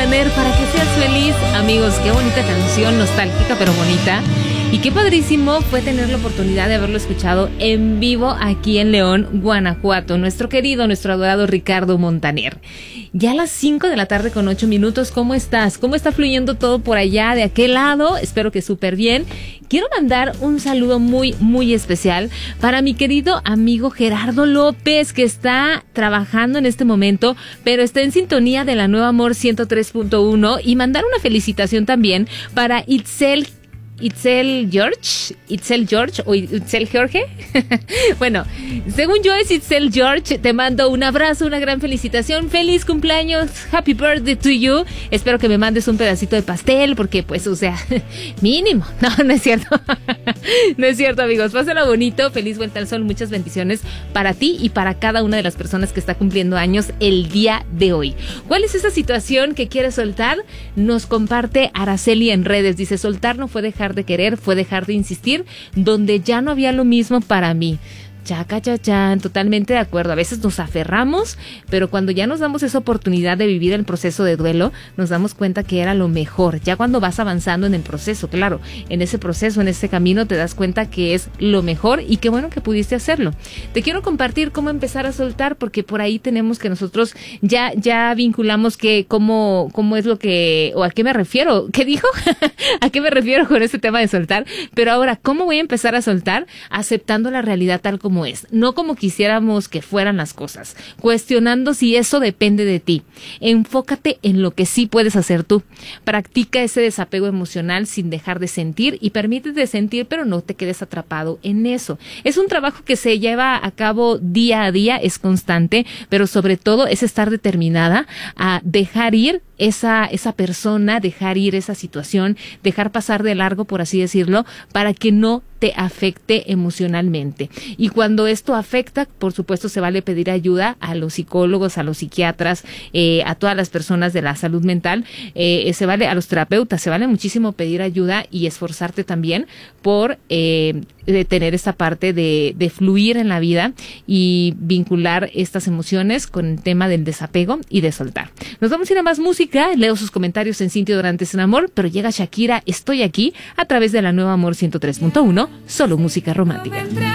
Montaner, para que seas feliz. Amigos, qué bonita canción, nostálgica pero bonita. Y qué padrísimo fue tener la oportunidad de haberlo escuchado en vivo aquí en León, Guanajuato. Nuestro querido, nuestro adorado Ricardo Montaner. Ya a las 5 de la tarde con 8 minutos, ¿cómo estás? ¿Cómo está fluyendo todo por allá, de aquel lado? Espero que súper bien. Quiero mandar un saludo muy, muy especial para mi querido amigo Gerardo López, que está trabajando en este momento, pero está en sintonía de la Nueva Amor 103.1, y mandar una felicitación también para Itzel George o Itzel Jorge. Bueno, según yo es Itzel George. Te mando un abrazo, una gran felicitación. Feliz cumpleaños, happy birthday to you. Espero que me mandes un pedacito de pastel, porque pues, o sea, mínimo. No es cierto. No es cierto, amigos. Pásala bonito, feliz vuelta al sol, muchas bendiciones para ti y para cada una de las personas que está cumpliendo años el día de hoy. ¿Cuál es esa situación que quieres soltar? Nos comparte Araceli en redes. Dice: soltar no fue dejar de querer, fue dejar de insistir donde ya no había lo mismo para mí. Chacachachán, totalmente de acuerdo. A veces nos aferramos, pero cuando ya nos damos esa oportunidad de vivir el proceso de duelo, nos damos cuenta que era lo mejor. Ya cuando vas avanzando en el proceso, claro, en ese proceso, en ese camino, te das cuenta que es lo mejor, y qué bueno que pudiste hacerlo. Te quiero compartir cómo empezar a soltar, porque por ahí tenemos que nosotros ya vinculamos que cómo es lo que, o a qué me refiero. ¿Qué dijo? ¿A qué me refiero con este tema de soltar? Pero ahora, ¿cómo voy a empezar a soltar? Aceptando la realidad tal como es, no como quisiéramos que fueran las cosas, cuestionando si eso depende de ti. Enfócate en lo que sí puedes hacer tú. Practica ese desapego emocional sin dejar de sentir, y permítete sentir, pero no te quedes atrapado en eso. Es un trabajo que se lleva a cabo día a día, es constante, pero sobre todo es estar determinada a dejar ir esa persona, dejar ir esa situación, dejar pasar de largo, por así decirlo, para que no te afecte emocionalmente. Y cuando esto afecta, por supuesto, se vale pedir ayuda a los psicólogos, a los psiquiatras, a todas las personas de la salud mental, se vale a los terapeutas, se vale muchísimo pedir ayuda y esforzarte también por tener esta parte de fluir en la vida y vincular estas emociones con el tema del desapego y de soltar. Nos vamos a ir a más música. Leo sus comentarios en Cintia Dorantes en Amor, pero llega Shakira, Estoy aquí, a través de la Nueva Amor 103.1, solo música romántica.